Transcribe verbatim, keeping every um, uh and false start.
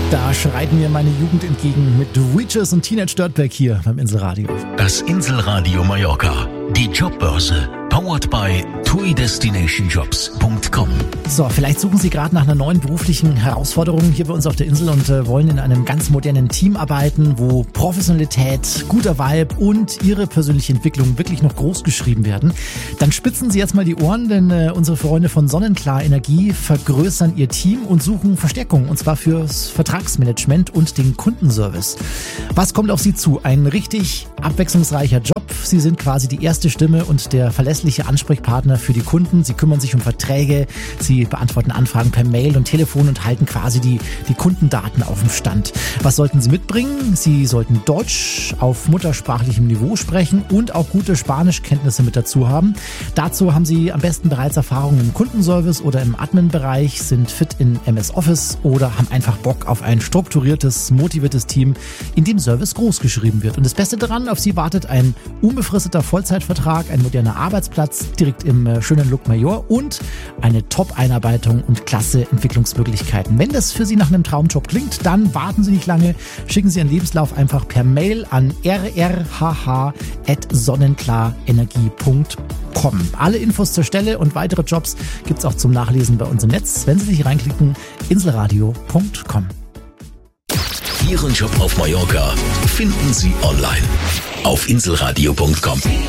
Da schreiten mir meine Jugend entgegen mit Witches und Teenage Dirtbag hier beim Inselradio. Das Inselradio Mallorca, die Jobbörse, powered by t u i destination jobs punkt com. So, vielleicht suchen Sie gerade nach einer neuen beruflichen Herausforderung hier bei uns auf der Insel und äh, wollen in einem ganz modernen Team arbeiten, wo Professionalität, guter Vibe und Ihre persönliche Entwicklung wirklich noch groß geschrieben werden. Dann spitzen Sie jetzt mal die Ohren, denn äh, unsere Freunde von Sonnenklar Energie vergrößern ihr Team und suchen Verstärkung, und zwar fürs Vertragsmanagement und den Kundenservice. Was kommt auf Sie zu? Ein richtig abwechslungsreicher Job. Sie sind quasi die erste Stimme und der verlässliche Ansprechpartner für die Kunden. Sie kümmern sich um Verträge, Sie beantworten Anfragen per Mail und Telefon und halten quasi die, die Kundendaten auf dem Stand. Was sollten Sie mitbringen? Sie sollten Deutsch auf muttersprachlichem Niveau sprechen und auch gute Spanischkenntnisse mit dazu haben. Dazu haben Sie am besten bereits Erfahrungen im Kundenservice oder im Admin-Bereich, sind fit in M S Office oder haben einfach Bock auf ein strukturiertes, motiviertes Team, in dem Service groß geschrieben wird. Und das Beste daran, auf Sie wartet ein unbefristeter Vollzeitvertrag, ein moderner Arbeitsplatz direkt im äh, schönen Look Major und eine Top-Einarbeitung und klasse Entwicklungsmöglichkeiten. Wenn das für Sie nach einem Traumjob klingt, dann warten Sie nicht lange, schicken Sie Ihren Lebenslauf einfach per Mail an r r h h at sonnenklar-energie punkt com. Alle Infos zur Stelle und weitere Jobs gibt's auch zum Nachlesen bei uns im Netz, wenn Sie sich reinklicken, inselradio punkt com. Ihren Job auf Mallorca finden Sie online auf inselradio punkt com.